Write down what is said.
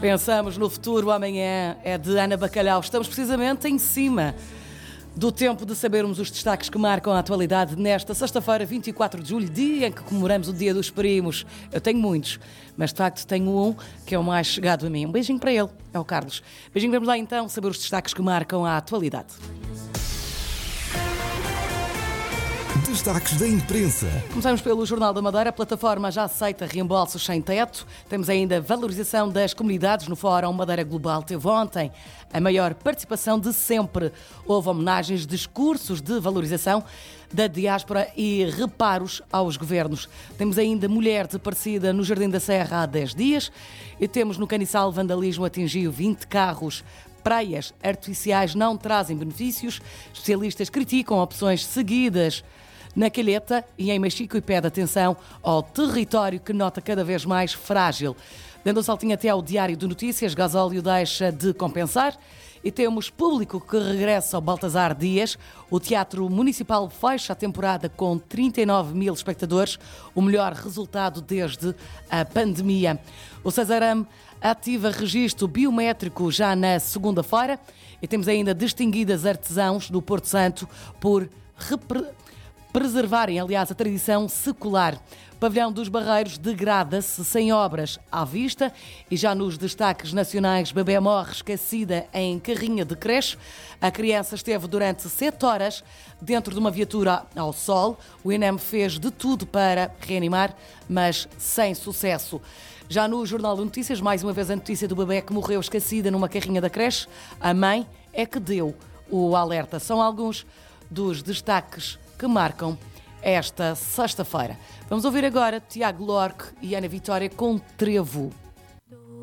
Pensamos no futuro, amanhã é de Ana Bacalhau. Estamos precisamente em cima do tempo de sabermos os destaques que marcam a atualidade nesta sexta-feira, 24 de julho, dia em que comemoramos o Dia dos Primos. Eu tenho muitos, mas de facto tenho um que é o mais chegado a mim. Um beijinho para ele, é o Carlos. Beijinho, vamos lá então saber os destaques que marcam a atualidade. Destaques da imprensa. Começamos pelo Jornal da Madeira. A plataforma já aceita reembolsos sem teto. Temos ainda a valorização das comunidades no Fórum Madeira Global. Teve ontem a maior participação de sempre. Houve homenagens, discursos de valorização da diáspora e reparos aos governos. Temos ainda mulher desaparecida no Jardim da Serra há 10 dias. E temos no Caniçal vandalismo atingiu 20 carros. Praias artificiais não trazem benefícios. Especialistas criticam opções seguidas na Calheta e em Machico e pede atenção ao território que nota cada vez mais frágil. Dando um saltinho até ao Diário de Notícias, gasóleo deixa de compensar e temos público que regressa ao Baltasar Dias. O Teatro Municipal fecha a temporada com 39 mil espectadores, o melhor resultado desde a pandemia. O Cesarame ativa registro biométrico já na segunda-feira e temos ainda distinguidas artesãos do Porto Santo por preservarem, aliás, a tradição secular. O Pavilhão dos Barreiros degrada-se sem obras à vista e já nos destaques nacionais, bebé morre esquecida em carrinha de creche. A criança esteve durante 7 horas dentro de uma viatura ao sol. O INEM fez de tudo para reanimar, mas sem sucesso. Já no Jornal de Notícias, mais uma vez a notícia do bebé que morreu esquecida numa carrinha da creche. A mãe é que deu o alerta. São alguns dos destaques que marcam esta sexta-feira. Vamos ouvir agora Tiago Lorque e Ana Vitória com Trevo.